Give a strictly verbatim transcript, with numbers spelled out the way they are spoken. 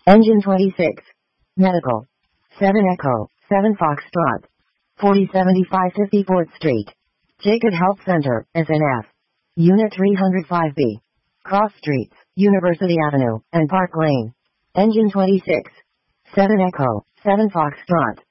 Engine twenty-six. Medical. seven Echo, seven Foxtrot. forty seventy-five fifty-fourth Street. Jacob Health Center, S N F. Unit three oh five B. Cross Streets, University Avenue, and Park Lane. Engine twenty-six. seven Echo, seven Foxtrot.